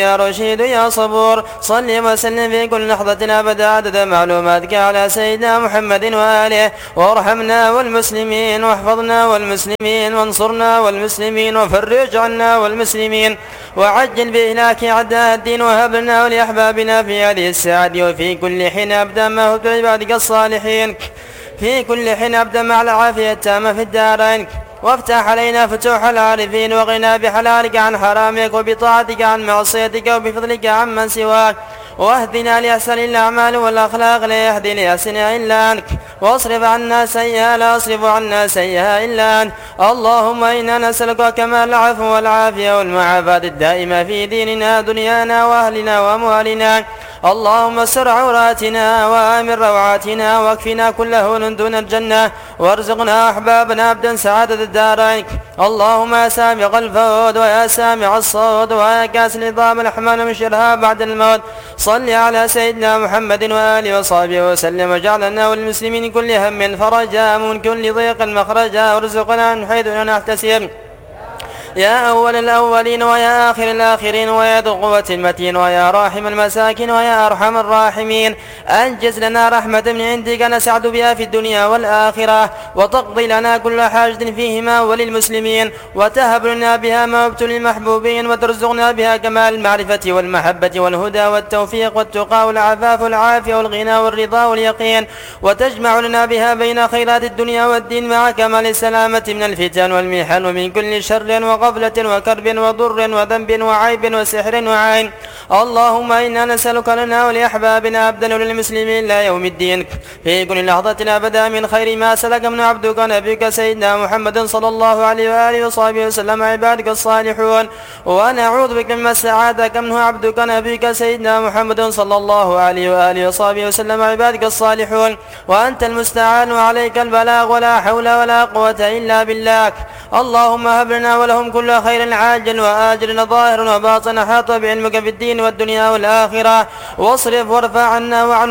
يا رشيد يا صبور. صل وسلم في كل لحظة أبدا عدد معلوماتك على سيدنا محمد وآله. وارحمنا والمسلمين واحفظنا والمسلمين وانصرنا والمسلمين وفرج عنا والمسلمين وعجل بإهلاك أعداء الدين. وهب لنا ولأحبابنا في هذه الساعة وفي كل حين أبدا ما هو بعبادك الصالحين في كل حين أبدا مع العافية التامة في الدارين. وافتح علينا فتوح العارفين وغنى بحلالك عن حرامك وبطاعتك عن معصيتك وبفضلك عن من سواك. واهدنا لأحسن الأعمال والأخلاق لا يهدي لأحسنها إلا أنت. واصرف عنا سيئها لا يصرف عنا سيئها إلا أنت. اللهم إنا نسألك كمال العفو والعافية والمعافاة الدائمة في ديننا دنيانا وأهلنا وأموالنا. اللهم استر عوراتنا وآمن روعاتنا واكفنا كل هون دون الجنة. وارزقنا أحبابنا أبدا سعادة الدارين. اللهم يا سامع الفود ويا سامع الصوت ويا كاس العظام الأحمال من شرها بعد الموت. صل على سيدنا محمد وآله وصحبه وسلم. وجعلنا والمسلمين كل هم فرجا من كل ضيق مخرجا. وارزقنا من حيث لا نحتسب يا أول الأولين ويا آخر الآخرين ويا ذو القوة المتين ويا راحم المساكين ويا أرحم الراحمين. أنجز لنا رحمة من عندك نسعد بها في الدنيا والآخرة. وتقضي لنا كل حاجة فيهما وللمسلمين. وتهب لنا بها ما وهبت للمحبوبين. وترزقنا بها كمال المعرفة والمحبة والهدى والتوفيق والتقى والعفاف والعافية والغنى والرضا واليقين. وتجمع لنا بها بين خيرات الدنيا والدين مع كمال السلامة من الفتن والمحن ومن كل شر وغفلة وكرب وضر وذنب وعيب وسحر وعين. اللهم إنا نسألك لنا ولأحبابنا أبدا وللمسلمين لا يوم الدين في كل لحظة أبدا من خير ما سلك من عبدك نبيك سيدنا محمد صلى الله عليه وآله وصحبه وسلم عبادك الصالحون. ونعوذ بك مما استعاذك منه عبدك نبيك سيدنا محمد صلى الله عليه وآله وصحبه وسلم عبادك الصالحون. وأنت المستعان وعليك البلاغ ولا حول ولا قوة إلا بالله. اللهم هب لنا ولهم كل خير عاجل وآجل ظاهر وباطن حاط بعلمك في الدين والدنيا والآخرة. واصرف وارفع عنا وعن